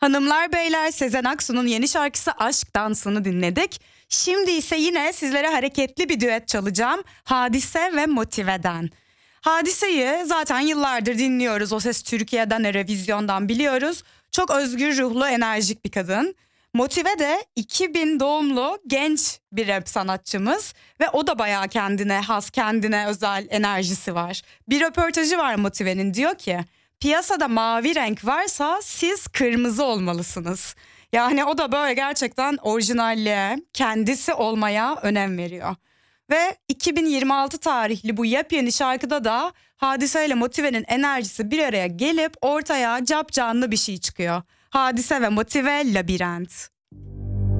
Hanımlar beyler, Sezen Aksu'nun yeni şarkısı Aşk Dansı'nı dinledik. Şimdi ise yine sizlere hareketli bir düet çalacağım. Hadise ve Motive'den. Hadise'yi zaten yıllardır dinliyoruz. O Ses Türkiye'den, Eurovision'dan biliyoruz. Çok özgür ruhlu, enerjik bir kadın. Motive de 2000 doğumlu genç bir rap sanatçımız ve o da bayağı kendine has, kendine özel enerjisi var. Bir röportajı var Motive'nin, diyor ki piyasada mavi renk varsa siz kırmızı olmalısınız. Yani o da böyle gerçekten orijinalliğe, kendisi olmaya önem veriyor. Ve 2026 tarihli bu yepyeni şarkıda da Hadise ile Motive'nin enerjisi bir araya gelip ortaya capcanlı bir şey çıkıyor. Hadise ve Motive Labirent.